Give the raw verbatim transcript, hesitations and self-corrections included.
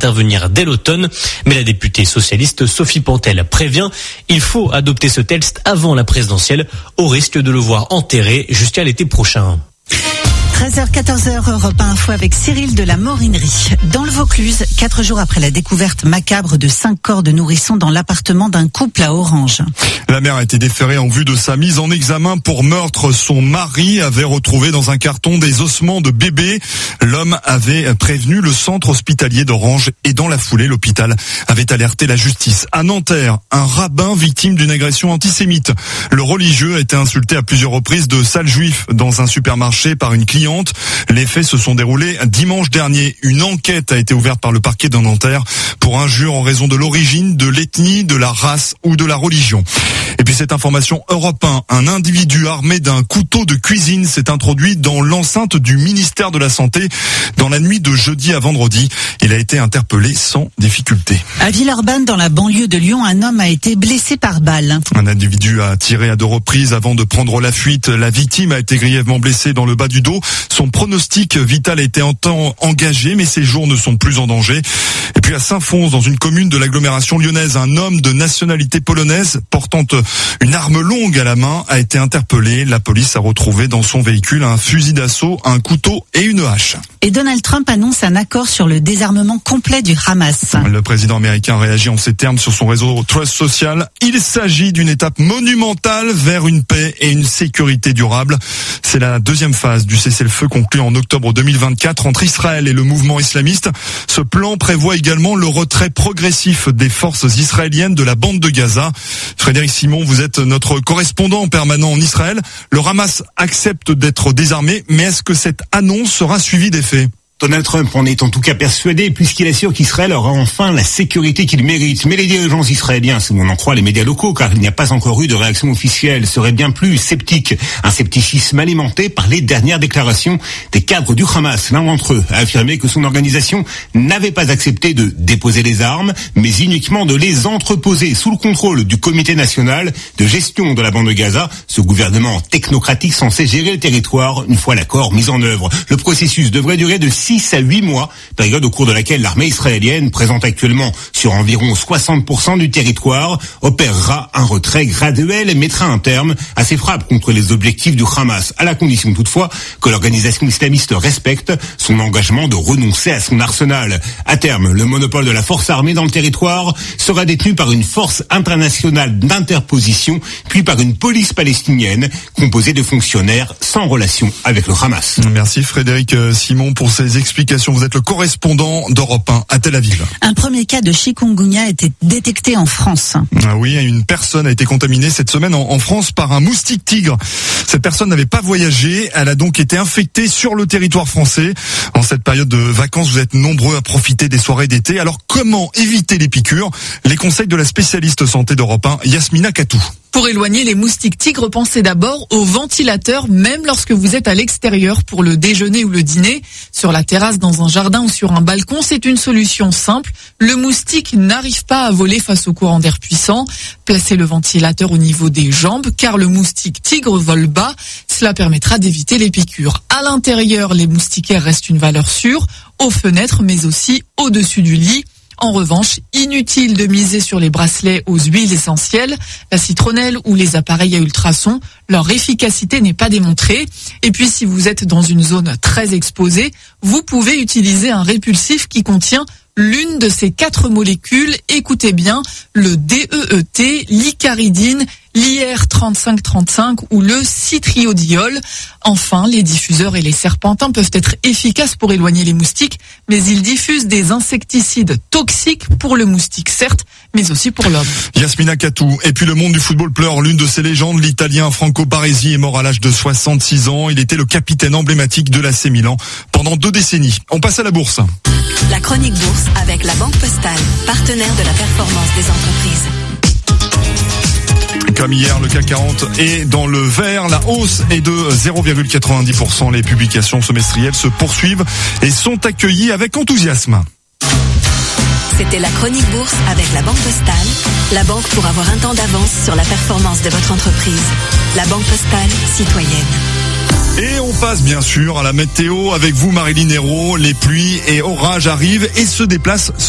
intervenir dès l'automne. Mais la députée socialiste Sophie Pantel prévient, il faut adopter ce texte avant la présidentielle, au risque de le voir enterré jusqu'à l'été prochain. treize heures quatorze Europe un Info avec Cyril de la Morinerie. Dans le Vaucluse, quatre jours après la découverte macabre de cinq corps de nourrissons dans l'appartement d'un couple à Orange. La mère a été déférée en vue de sa mise en examen pour meurtre. Son mari avait retrouvé dans un carton des ossements de bébé. L'homme avait prévenu le centre hospitalier d'Orange et dans la foulée, l'hôpital avait alerté la justice. À Nanterre, un rabbin victime d'une agression antisémite. Le religieux a été insulté à plusieurs reprises de sale juif dans un supermarché par une cliente. Les faits se sont déroulés dimanche dernier. Une enquête a été ouverte par le parquet de Nanterre pour injure en raison de l'origine, de l'ethnie, de la race ou de la religion. Et puis cette information Europe un, un individu armé d'un couteau de cuisine s'est introduit dans l'enceinte du ministère de la Santé dans la nuit de jeudi à vendredi. Il a été interpellé sans difficulté. À Villeurbanne, dans la banlieue de Lyon, un homme a été blessé par balle. Un individu a tiré à deux reprises avant de prendre la fuite. La victime a été grièvement blessée dans le bas du dos. Son pronostic vital a été en temps engagé, mais ses jours ne sont plus en danger. Et puis à Saint-Fons, dans une commune de l'agglomération lyonnaise, un homme de nationalité polonaise portant une arme longue à la main a été interpellé. La police a retrouvé dans son véhicule un fusil d'assaut, un couteau et une hache. Et Donald Trump annonce un accord sur le désarmement complet du Hamas. Le président américain réagit en ces termes sur son réseau Trust Social. Il s'agit d'une étape monumentale vers une paix et une sécurité durable. C'est la deuxième phase du cessez-le-feu conclu en octobre deux mille vingt-quatre entre Israël et le mouvement islamiste. Ce plan prévoit également le retrait progressif des forces israéliennes de la bande de Gaza. Frédéric Simon, vous êtes notre correspondant permanent en Israël. Le Hamas accepte d'être désarmé, mais est-ce que cette annonce sera suivie des faits ? Donald Trump en est en tout cas persuadé puisqu'il assure qu'Israël aura enfin la sécurité qu'il mérite. Mais les dirigeants israéliens, si on en croit les médias locaux, car il n'y a pas encore eu de réaction officielle, seraient bien plus sceptiques. Un scepticisme alimenté par les dernières déclarations des cadres du Hamas. L'un d'entre eux a affirmé que son organisation n'avait pas accepté de déposer les armes, mais uniquement de les entreposer sous le contrôle du Comité national de gestion de la bande de Gaza, ce gouvernement technocratique censé gérer le territoire une fois l'accord mis en œuvre. Le processus devrait durer de six à huit mois, période au cours de laquelle l'armée israélienne, présente actuellement sur environ soixante pour cent du territoire, opérera un retrait graduel et mettra un terme à ses frappes contre les objectifs du Hamas, à la condition toutefois que l'organisation islamiste respecte son engagement de renoncer à son arsenal. À terme, le monopole de la force armée dans le territoire sera détenu par une force internationale d'interposition, puis par une police palestinienne composée de fonctionnaires sans relation avec le Hamas. Merci Frédéric Simon pour ces explications. Vous êtes le correspondant d'Europe un à Tel Aviv. Un premier cas de chikungunya a été détecté en France. Ah oui, une personne a été contaminée cette semaine en, en France par un moustique tigre. Cette personne n'avait pas voyagé, elle a donc été infectée sur le territoire français. En cette période de vacances, vous êtes nombreux à profiter des soirées d'été. Alors comment éviter les piqûres ? Les conseils de la spécialiste santé d'Europe un, Yasmina Katou. Pour éloigner les moustiques tigres, pensez d'abord au ventilateur, même lorsque vous êtes à l'extérieur pour le déjeuner ou le dîner. Sur la terrasse, dans un jardin ou sur un balcon, c'est une solution simple. Le moustique n'arrive pas à voler face au courant d'air puissant. Placez le ventilateur au niveau des jambes, car le moustique tigre vole bas. Cela permettra d'éviter les piqûres. À l'intérieur, les moustiquaires restent une valeur sûre, aux fenêtres, mais aussi au-dessus du lit. En revanche, inutile de miser sur les bracelets aux huiles essentielles, la citronnelle ou les appareils à ultrasons. Leur efficacité n'est pas démontrée. Et puis, si vous êtes dans une zone très exposée, vous pouvez utiliser un répulsif qui contient l'une de ces quatre molécules. Écoutez bien, le D E E T, l'icaridine, l'I R trente-cinq trente-cinq ou le citriodiol. Enfin, les diffuseurs et les serpentins peuvent être efficaces pour éloigner les moustiques, mais ils diffusent des insecticides toxiques pour le moustique, certes, mais aussi pour l'homme. Yasmina Katou. Et puis le monde du football pleure l'une de ses légendes. L'Italien Franco Baresi est mort à l'âge de soixante-six ans. Il était le capitaine emblématique de l'A C Milan pendant deux décennies. On passe à la bourse. La chronique bourse avec la Banque Postale, partenaire de la performance des entreprises. Comme hier, le C A C quarante est dans le vert. La hausse est de zéro virgule quatre-vingt-dix pour cent. Les publications semestrielles se poursuivent et sont accueillies avec enthousiasme. C'était la chronique bourse avec la Banque Postale, la banque pour avoir un temps d'avance sur la performance de votre entreprise. La Banque Postale, citoyenne. Et on passe bien sûr à la météo avec vous, Marilyn Hérault. Les pluies et orages arrivent et se déplacent